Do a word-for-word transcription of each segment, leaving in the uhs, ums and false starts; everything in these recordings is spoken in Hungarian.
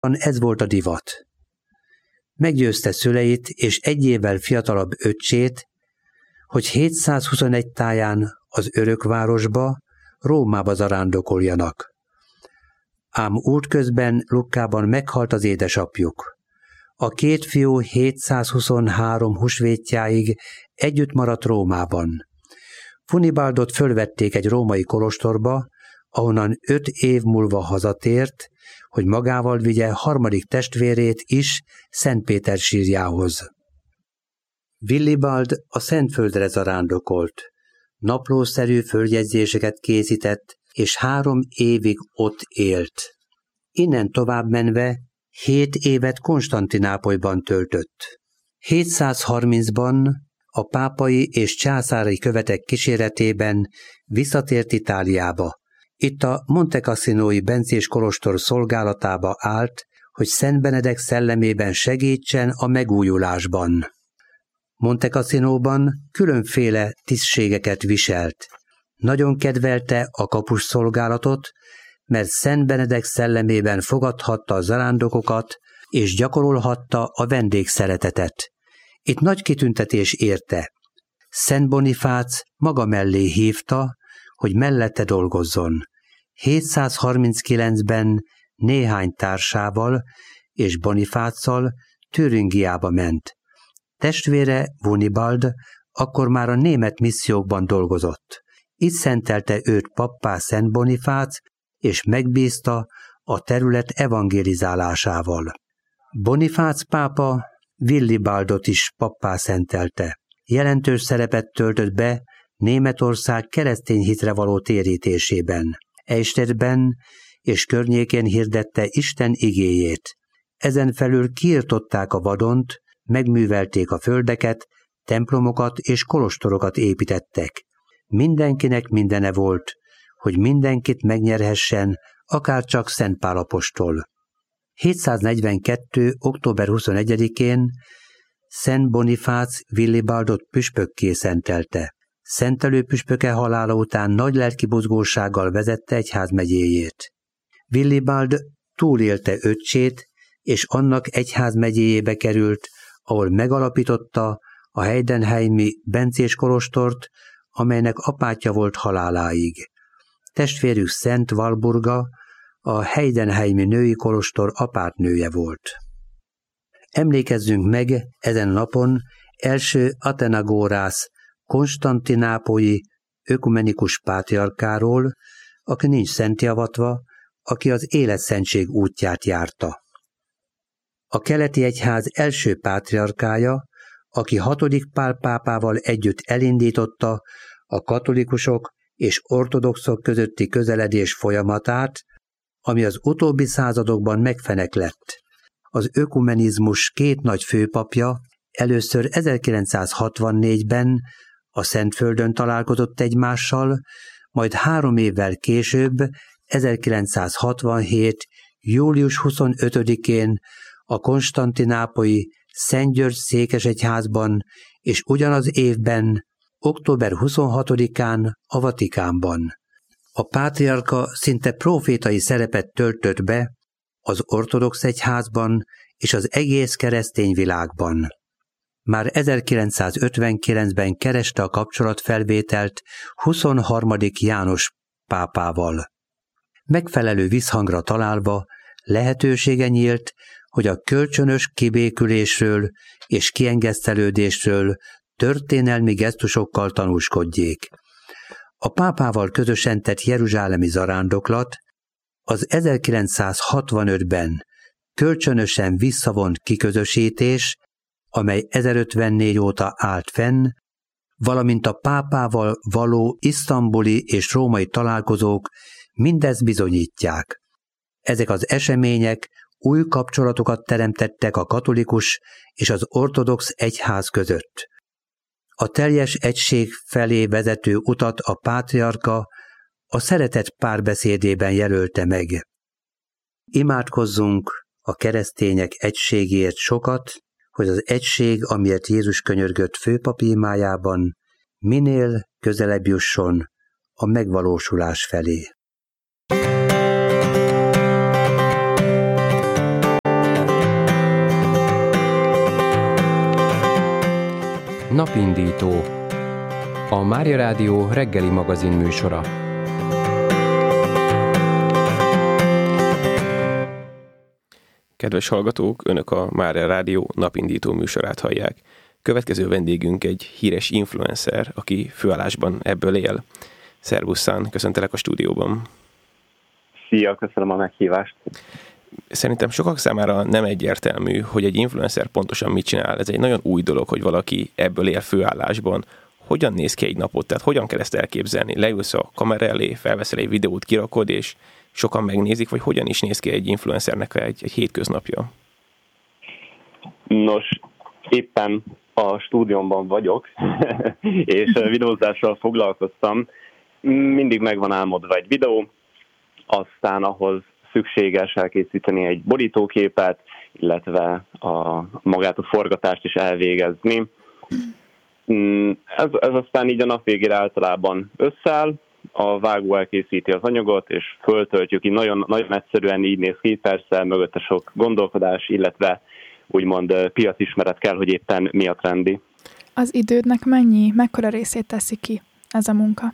ez volt a divat. Meggyőzte szüleit és egy évvel fiatalabb öccsét, hogy hétszázhuszonegy táján az örökvárosba, Rómába zarándokoljanak. Ám útközben Lukkában meghalt az édesapjuk. A két fiú hétszázhuszonhárom húsvétjáig együtt maradt Rómában. Funibaldot fölvették egy római kolostorba, ahonnan öt év múlva hazatért, hogy magával vigye harmadik testvérét is Szentpéter sírjához. Willibald a Szentföldre zarándokolt, naplószerű földjegyzéseket készített, és három évig ott élt. Innen tovább menve hét évet Konstantinápolyban töltött. hétszázharmincban a pápai és császári követek kíséretében visszatért Itáliába. Itt a Monte Cassinoi bencés kolostor szolgálatába állt, hogy Szent Benedek szellemében segítsen a megújulásban. Monte Cassinóban különféle tisztségeket viselt. Nagyon kedvelte a kapusszolgálatot, mert Szent Benedek szellemében fogadhatta a zarándokokat, és gyakorolhatta a vendégszeretetet. Itt nagy kitüntetés érte. Szent Bonifác maga mellé hívta, hogy mellette dolgozzon. hétszázharminckilencben néhány társával és Bonifáccal Türingiába ment. Testvére Wunibald akkor már a német missziókban dolgozott. Itt szentelte őt pappá Szent Bonifác, és megbízta a terület evangelizálásával. Bonifác pápa Willibaldot is pappá szentelte. Jelentős szerepet töltött be Németország keresztény hitre való térítésében. Eisterben és környékén hirdette Isten igéjét. Ezen felül kiirtották a vadont, megművelték a földeket, templomokat és kolostorokat építettek. Mindenkinek mindene volt, hogy mindenkit megnyerhessen, akárcsak Szent Pál apostol. hétszáznegyvenkettő. október huszonegyedikén Szent Bonifác Willibaldot püspökké szentelte. Szentelő püspöke halála után nagy lelki buzgósággal vezette egyházmegyéjét. Willibald túlélte öccsét, és annak egyházmegyéjébe került, ahol megalapította a heidenheimi bencés kolostort, amelynek apátja volt haláláig. Testvérük Szent Walburga a heidenheimi női kolostor apátnője volt. Emlékezzünk meg ezen napon első Athenagorász konstantinápolyi ökumenikus pátriarkáról, aki nincs szentjavatva, aki az életszentség útját járta. A keleti egyház első pátriarkája, aki hatodik Pál pápával együtt elindította a katolikusok és ortodoxok közötti közeledés folyamatát, ami az utóbbi századokban megfeneklett. Az ökumenizmus két nagy főpapja először ezerkilencszázhatvannégyben a Szentföldön találkozott egymással, majd három évvel később, ezerkilencszázhatvanhét. július huszonötödikén a konstantinápolyi Szent György székesegyházban, és ugyanaz évben, október huszonhatodikán a Vatikánban. A pátriarka szinte profétai szerepet töltött be az ortodox egyházban és az egész keresztény világban. Már ezerkilencszázötvenkilencben kereste a kapcsolatfelvételt huszonharmadik János pápával. Megfelelő visszhangra találva lehetősége nyílt, hogy a kölcsönös kibékülésről és kiengesztelődésről történelmi gesztusokkal tanúskodjék. A pápával közösen tett jeruzsálemi zarándoklat, az ezerkilencszázhatvanötben kölcsönösen visszavont kiközösítés, amely ezerötvennégy óta állt fenn, valamint a pápával való isztambuli és római találkozók mindezt bizonyítják. Ezek az események új kapcsolatokat teremtettek a katolikus és az ortodox egyház között. A teljes egység felé vezető utat a pátriarka a szeretet párbeszédében jelölte meg. Imádkozzunk a keresztények egységéért sokat, hogy az egység, amiért Jézus könyörgött főpapi imájában, minél közelebb jusson a megvalósulás felé. Napindító, a Mária Rádió reggeli magazin műsora. Kedves hallgatók, Önök a Mária Rádió napindító műsorát hallják. Következő vendégünk egy híres influencer, aki főállásban ebből él. Szervusszán, köszöntelek a stúdióban. Szia, köszönöm a meghívást. Szerintem sokak számára nem egyértelmű, hogy egy influencer pontosan mit csinál. Ez egy nagyon új dolog, hogy valaki ebből él főállásban. Hogyan néz ki egy napot? Tehát hogyan kell ezt elképzelni? Leülsz a kamera elé, felveszel egy videót, kirakod, és sokan megnézik, vagy hogyan is néz ki egy influencernek egy, egy hétköznapja? Nos, éppen a stúdiómban vagyok, és videózással foglalkoztam. Mindig meg van álmodva egy videó, aztán ahhoz szükséges elkészíteni egy borítóképet, illetve a, magát a forgatást is elvégezni. Ez, ez aztán így a nap végére általában összeáll, a vágó elkészíti az anyagot, és föltöltjük, így nagyon, nagyon egyszerűen így néz ki, persze mögötte sok gondolkodás, illetve úgymond piacismeret kell, hogy éppen mi a trendi. Az idődnek mennyi, mekkora részét teszi ki ez a munka?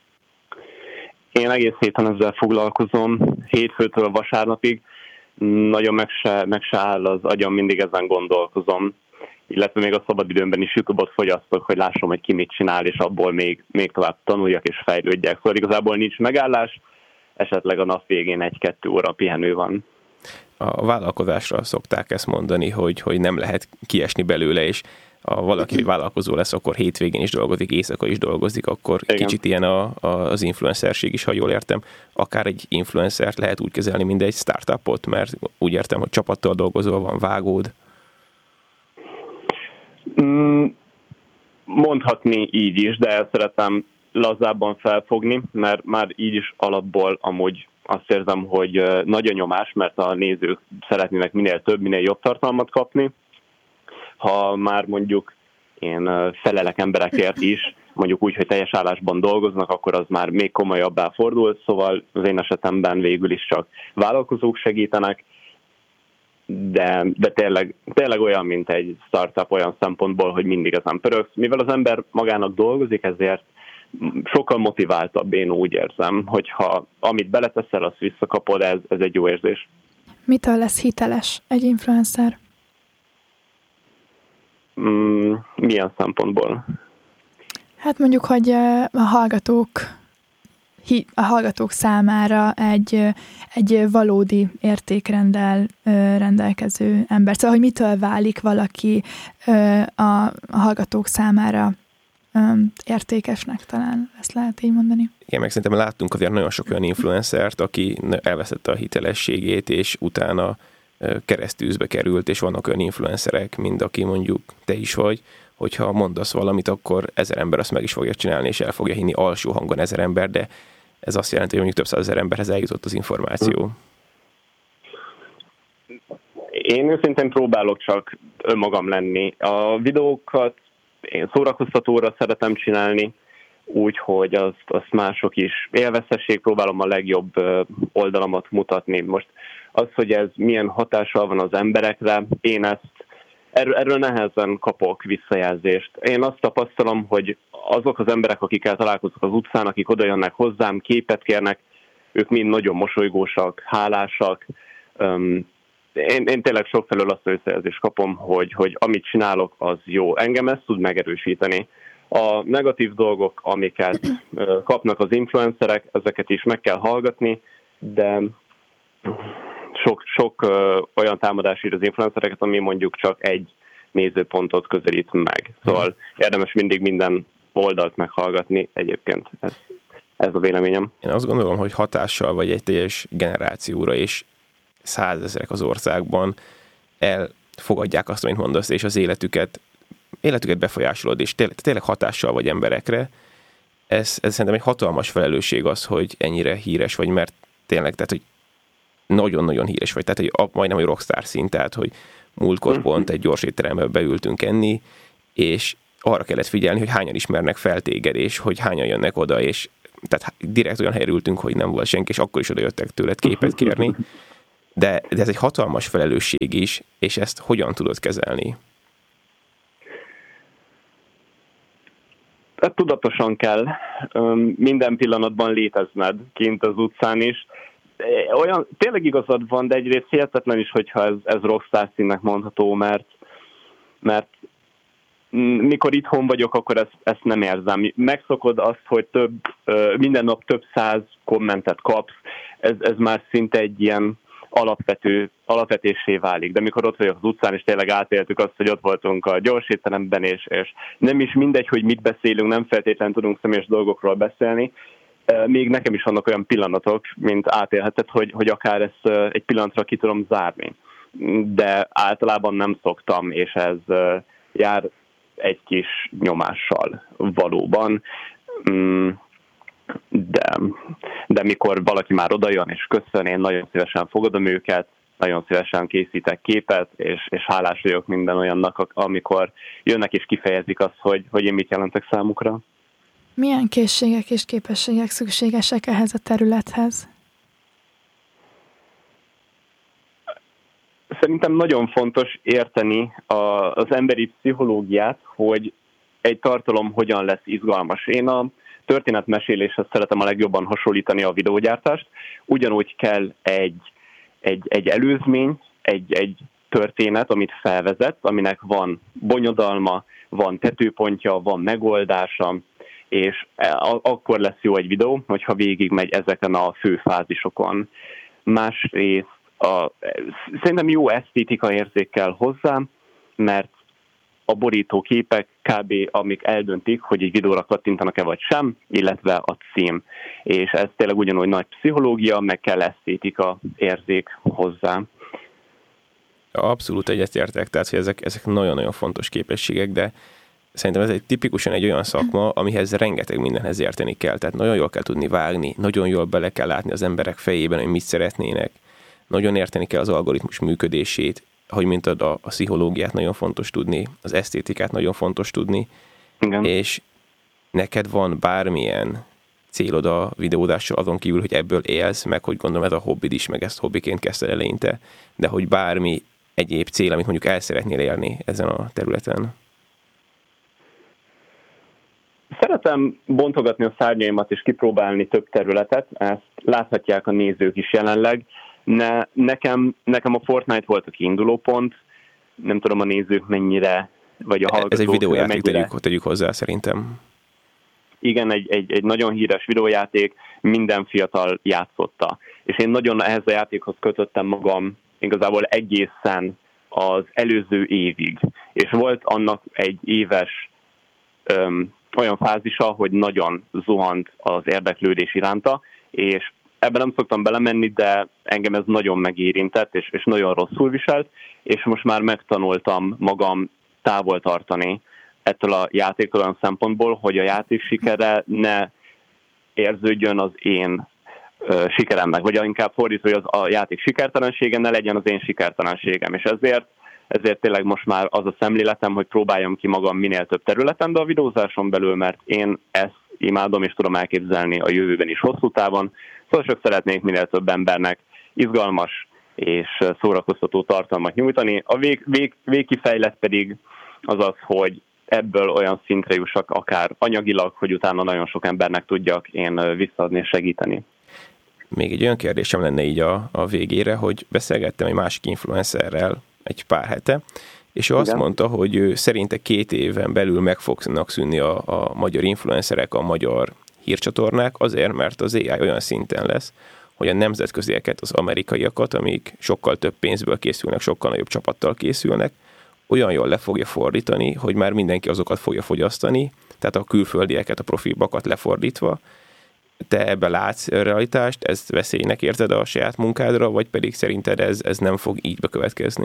Én egész héten ezzel foglalkozom, hétfőtől vasárnapig, nagyon meg se, meg se áll az agyam, mindig ezen gondolkozom, illetve még a szabadidőmben is YouTubot fogyasztok, hogy lássam, hogy ki mit csinál, és abból még, még tovább tanuljak és fejlődjek. Szóval igazából nincs megállás, esetleg a nap végén egy-kettő óra pihenő van. A vállalkozásra szokták ezt mondani, hogy, hogy nem lehet kiesni belőle, és ha valaki vállalkozó lesz, akkor hétvégén is dolgozik, éjszaka is dolgozik, akkor igen. Kicsit ilyen a, a, az influencerség is, ha jól értem. Akár egy influencert lehet úgy kezelni, mint egy startupot, mert úgy értem, hogy csapattal dolgozol, van vágód. Mondhatni így is, de el szeretem lazábban felfogni, mert már így is alapból amúgy azt érzem, hogy nagy a nyomás, mert a nézők szeretnének minél több, minél jobb tartalmat kapni. Ha már mondjuk én felelek emberekért is, mondjuk úgy, hogy teljes állásban dolgoznak, akkor az már még komolyabbá fordul, szóval az én esetemben végül is csak vállalkozók segítenek, de, de tényleg, tényleg olyan, mint egy startup olyan szempontból, hogy mindig ezen pörögsz. Mivel az ember magának dolgozik, ezért sokkal motiváltabb, én úgy érzem, hogyha amit beleteszel, azt visszakapod, ez, ez egy jó érzés. Mitől lesz hiteles egy influencer? Mm, milyen szempontból? Hát mondjuk, hogy a hallgatók, a hallgatók számára egy, egy valódi értékrendel rendelkező ember. Szóval, hogy mitől válik valaki a hallgatók számára értékesnek, talán ezt lehet így mondani. Igen, meg szerintem láttunk azért nagyon sok olyan influencert, aki elvesztette a hitelességét, és utána keresztűzbe került, és vannak olyan influencerek, mint aki mondjuk te is vagy, hogyha mondasz valamit, akkor ezer ember azt meg is fogja csinálni, és el fogja hinni alsó hangon ezer ember, de ez azt jelenti, hogy mondjuk több százezer emberhez eljutott az információ. Én őszintén próbálok csak önmagam lenni. A videókat én szórakoztatóra szeretem csinálni, úgyhogy azt, azt mások is élvezhessék, próbálom a legjobb oldalamat mutatni. Most az, hogy ez milyen hatással van az emberekre, én ezt erről, erről nehezen kapok visszajelzést. Én azt tapasztalom, hogy azok az emberek, akikkel találkozok az utcán, akik oda jönnek hozzám, képet kérnek, ők mind nagyon mosolygósak, hálásak. Én, én tényleg sokfelől azt a visszajelzést kapom, hogy, hogy amit csinálok, az jó. Engem ezt tud megerősíteni. A negatív dolgok, amiket kapnak az influencerek, ezeket is meg kell hallgatni, de sok, sok olyan támadás ír az influencereket, ami mondjuk csak egy nézőpontot közelít meg. Szóval érdemes mindig minden oldalt meghallgatni egyébként. Ez, ez a véleményem. Én azt gondolom, hogy hatással vagy egy teljes generációra és százezrek az országban elfogadják azt, amit mondasz, és az életüket, életüket befolyásolod, és tényleg, tényleg hatással vagy emberekre. Ez, ez szerintem egy hatalmas felelősség az, hogy ennyire híres vagy, mert tényleg, tehát, hogy nagyon-nagyon híres vagy, tehát, hogy majdnem, hogy rockstar szint, tehát, hogy múltkor pont egy gyors étterembe beültünk enni, és arra kellett figyelni, hogy hányan ismernek fel téged, és hogy hányan jönnek oda, és tehát direkt olyan helyre ültünk, hogy nem volt senki, és akkor is oda jöttek tőled képet kérni. De, de ez egy hatalmas felelősség is, és ezt hogyan tudod kezelni? tudatosan kell minden pillanatban létezned kint az utcán is. Olyan, tényleg igazad van, de egyrészt hihetetlen is, hogyha ez, ez rockstar színnek mondható, mert, mert mikor itthon vagyok, akkor ezt, ezt nem érzem. Megszokod azt, hogy több, minden nap több száz kommentet kapsz, ez, ez már szinte egy ilyen alapvető, alapvetésé válik. De mikor ott vagyok az utcán, és tényleg átéltük azt, hogy ott voltunk a gyorsétteremben, és, és nem is mindegy, hogy mit beszélünk, nem feltétlenül tudunk személyes dolgokról beszélni. Még nekem is vannak olyan pillanatok, mint átélheted, hogy, hogy akár ezt egy pillanatra ki tudom zárni. De általában nem szoktam, és ez jár egy kis nyomással valóban. De, de mikor valaki már odajön és köszön, én nagyon szívesen fogadom őket, nagyon szívesen készítek képet, és, és hálás vagyok minden olyannak, amikor jönnek és kifejezik azt, hogy, hogy én mit jelentek számukra. Milyen készségek és képességek szükségesek ehhez a területhez? Szerintem nagyon fontos érteni a, az emberi pszichológiát, hogy egy tartalom hogyan lesz izgalmas. Én a történetmeséléshez szeretem a legjobban hasonlítani a videógyártást. Ugyanúgy kell egy, egy, egy előzmény, egy, egy történet, amit felvezet, aminek van bonyodalma, van tetőpontja, van megoldása, és akkor lesz jó egy videó, hogyha végigmegy ezeken a fő fázisokon. Másrészt a, szerintem jó esztétika érzék kell hozzá, mert a borítóképek kb. Amik eldöntik, hogy egy videóra kattintanak-e vagy sem, illetve a cím. És ez tényleg ugyanúgy nagy pszichológia, meg kell esztétika érzék hozzá. Abszolút egyetértek, tehát hogy ezek, ezek nagyon-nagyon fontos képességek, de szerintem ez egy tipikusan egy olyan szakma, amihez rengeteg mindenhez érteni kell. Tehát nagyon jól kell tudni vágni, nagyon jól bele kell látni az emberek fejében, hogy mit szeretnének. Nagyon érteni kell az algoritmus működését, ahogy mondtad, a, a pszichológiát nagyon fontos tudni, az esztétikát nagyon fontos tudni. Igen. És neked van bármilyen célod a videódással, azon kívül, hogy ebből élsz, meg hogy gondolom ez a hobbid is, meg ezt hobbiként kezdted eleinte, de hogy bármi egyéb cél, amit mondjuk el szeretnél élni ezen a területen? Szeretem bontogatni a szárnyaimat és kipróbálni több területet, ezt láthatják a nézők is jelenleg. Ne, nekem, nekem a Fortnite volt a kiinduló pont, nem tudom a nézők mennyire, vagy a hallgatók. Ez egy videójáték, mennyire... tegyük, tegyük hozzá szerintem. Igen, egy, egy, egy nagyon híres videójáték, minden fiatal játszotta. És én nagyon ehhez a játékhoz kötöttem magam igazából egészen az előző évig. És volt annak egy éves öm, olyan fázisa, hogy nagyon zuhant az érdeklődés iránta, és ebben nem szoktam belemenni, de engem ez nagyon megérintett, és, és nagyon rosszul viselt, és most már megtanultam magam távol tartani ettől a játéktól olyan szempontból, hogy a játék sikere ne érződjön az én ö, sikeremnek, vagy inkább fordítva, hogy az a játék sikertelensége ne legyen az én sikertelenségem, és ezért ezért tényleg most már az a szemléletem, hogy próbáljam ki magam minél több területen, de a videózáson belül, mert én ezt imádom, és tudom elképzelni a jövőben is hosszú távon. Szóval csak szeretnék minél több embernek izgalmas és szórakoztató tartalmat nyújtani. A vég, vég, végkifejlet pedig az az, hogy ebből olyan szintre jussak akár anyagilag, hogy utána nagyon sok embernek tudjak én visszaadni és segíteni. Még egy olyan kérdésem lenne így a, a végére, hogy beszélgettem egy másik influencerrel egy pár hete, és ő Igen. azt mondta, hogy ő szerinte két éven belül meg fognak szűnni a, a magyar influencerek, a magyar hírcsatornák, azért, mert az á i olyan szinten lesz, hogy a nemzetközieket, az amerikaiakat, amik sokkal több pénzből készülnek, sokkal nagyobb csapattal készülnek, olyan jól le fogja fordítani, hogy már mindenki azokat fogja fogyasztani, tehát a külföldieket, a profibakat lefordítva. Te ebbe látsz realitást, ezt veszélynek érzed a saját munkádra, vagy pedig szerinted ez, ez nem fog így bekövetkezni?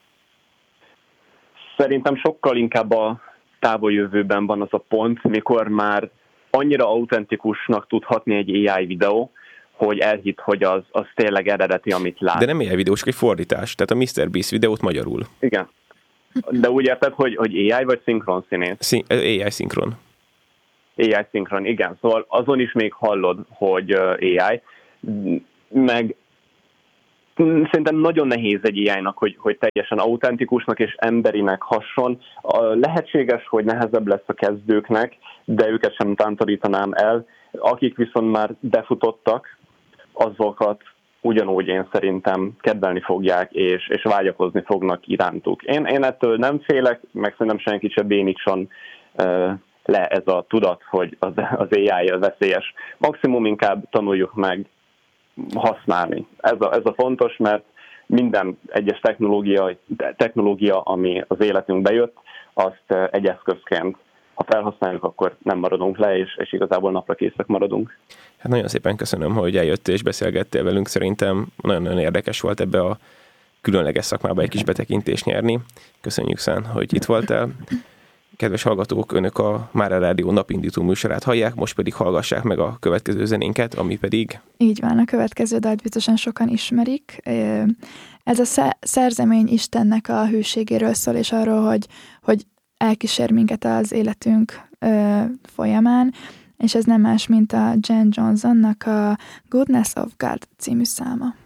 Szerintem sokkal inkább a távoljövőben van az a pont, mikor már annyira autentikusnak tudhatni egy á i videó, hogy elhitt, hogy az, az tényleg eredeti, amit lát. De nem á i videó, csak egy fordítás, tehát a miszter Beast videót magyarul. Igen. De úgy érted, hogy, hogy á i vagy szinkron színész? Szín, á i szinkron. á i szinkron, igen. Szóval azon is még hallod, hogy á i, meg szerintem nagyon nehéz egy á í-nak, hogy, hogy teljesen autentikusnak és emberinek hasson. Lehetséges, hogy nehezebb lesz a kezdőknek, de őket sem tántorítanám el. Akik viszont már befutottak, azokat ugyanúgy én szerintem kedvelni fogják, és, és vágyakozni fognak irántuk. Én, én ettől nem félek, meg szerintem senkit se bénítson uh, le ez a tudat, hogy az, az á í veszélyes. Maximum inkább tanuljuk meg használni. Ez a, ez a fontos, mert minden egyes technológia, technológia, ami az életünkbe jött, azt egy eszközként, ha felhasználjuk, akkor nem maradunk le, és, és igazából napra készek maradunk. Hát nagyon szépen köszönöm, hogy eljöttél és beszélgettél velünk. Szerintem nagyon-nagyon érdekes volt ebbe a különleges szakmába egy kis betekintést nyerni. Köszönjük szán, hogy itt voltál. Kedves hallgatók, önök a Mária Rádió napindító műsorát hallják, most pedig hallgassák meg a következő zenénket, ami pedig... Így van, a következő dalt biztosan sokan ismerik. Ez a szerzemény Istennek a hűségéről szól, és arról, hogy, hogy elkísér minket az életünk folyamán, és ez nem más, mint a Jen Johnsonnak a Goodness of God című száma.